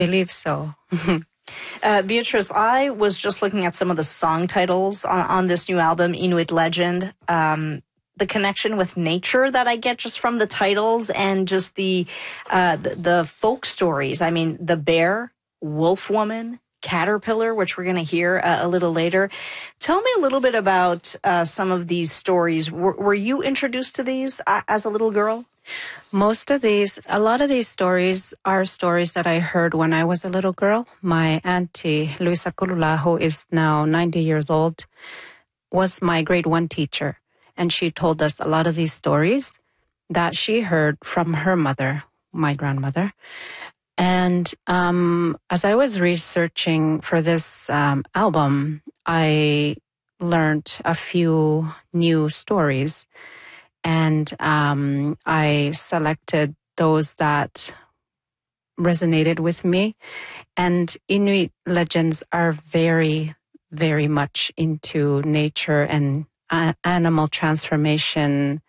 believe so. Beatrice, I was just looking at some of the song titles on this new album, Inuit Legend. The connection with nature that I get just from the titles and just the folk stories. I mean, the bear, wolf woman, caterpillar, which we're going to hear a little later. Tell me a little bit about some of these stories. Were you introduced to these as a little girl? A lot of these stories are stories that I heard when I was a little girl. My auntie, Luisa Kulula, who is now 90 years old, was my grade 1 teacher. And she told us a lot of these stories that she heard from her mother, my grandmother. And as I was researching for this album, I learned a few new stories. And I selected those that resonated with me. And Inuit legends are very, very much into nature and animal transformation.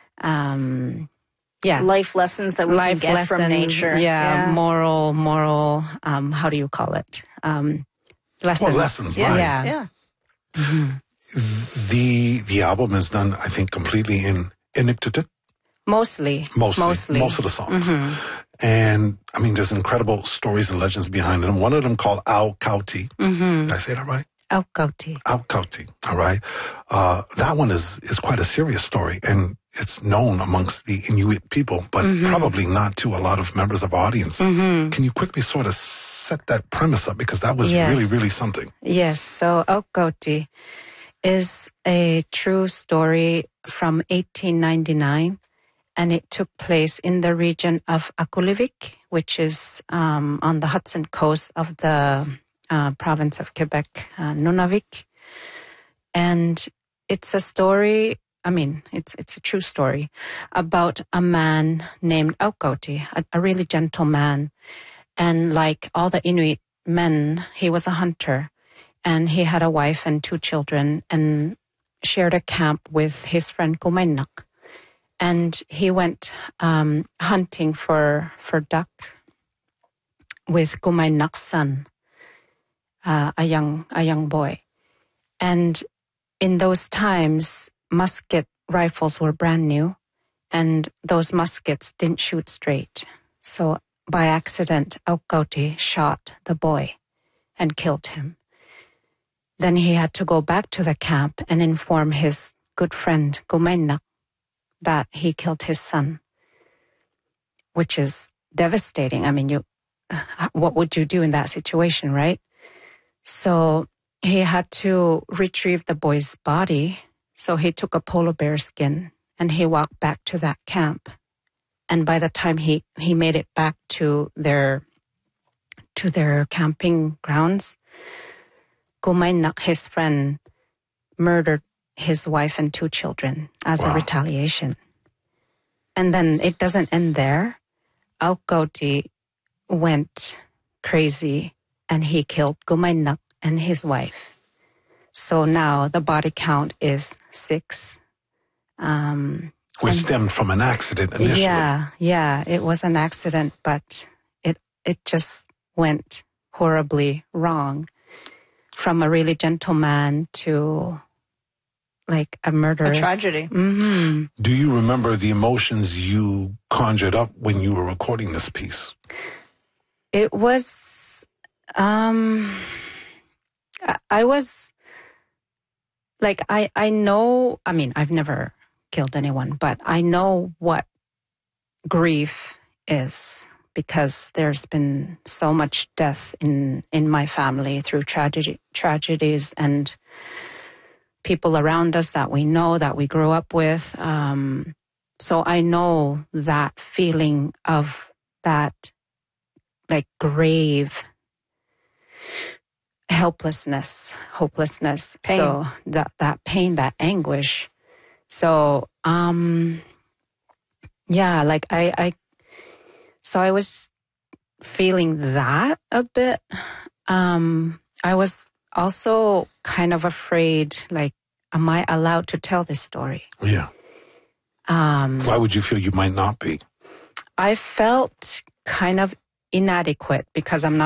Life lessons that we can get from nature. Yeah, moral, how do you call it? Lessons. Well, lessons, right. Yeah. Mm-hmm. The album is done, I think, completely in Inuktitut. Mostly. Most of the songs. Mm-hmm. And, I mean, there's incredible stories and legends behind them. One of them called Au Kauti. Mm-hmm. Did I say that right? Au Kauti. Au Kauti, all right? That one is quite a serious story, and it's known amongst the Inuit people, but probably not to a lot of members of our audience. Mm-hmm. Can you quickly sort of set that premise up? Because that was really, really something. Yes, so Au Kauti is a true story from 1899, and it took place in the region of Akulivik, which is on the Hudson coast of the province of Quebec, Nunavik. And it's a story, it's a true story about a man named Au Kauti, a really gentle man. And like all the Inuit men, he was a hunter. And he had a wife and 2 children and shared a camp with his friend Kumainak. And he went hunting for duck with Kumainak's son, a young boy. And in those times, musket rifles were brand new, and those muskets didn't shoot straight. So by accident, Au Kauti shot the boy and killed him. Then he had to go back to the camp and inform his good friend Kumainak that he killed his son, which is devastating. I mean, what would you do in that situation, right? So he had to retrieve the boy's body. So he took a polar bear skin and he walked back to that camp. And by the time he made it back to their camping grounds, Kumainak, his friend, murdered his wife and 2 children as a retaliation. And then it doesn't end there. Au Kauti went crazy and he killed Kumainak and his wife. So now the body count is 6. Which stemmed from an accident initially. Yeah, it was an accident, but it just went horribly wrong. From a really gentle man to like a murderous. A tragedy. Mm-hmm. Do you remember the emotions you conjured up when you were recording this piece? It was, I was like, I know, I mean, I've never killed anyone, but I know what grief is. Because there's been so much death in my family through tragedies and people around us that we know, that we grew up with. So I know that feeling of that, like, grave helplessness, hopelessness. Pain. So that pain, that anguish. So, So I was feeling that a bit. I was also kind of afraid, like, am I allowed to tell this story? Yeah. Why would you feel you might not be? I felt kind of inadequate because I'm not